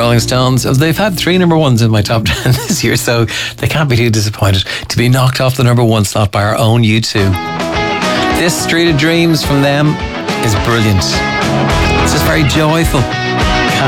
Rolling Stones. They've had 3 number ones in my top 10 this year, so they can't be too disappointed to be knocked off the number 1 slot by our own U2. This Street of Dreams from them is brilliant. It's just very joyful.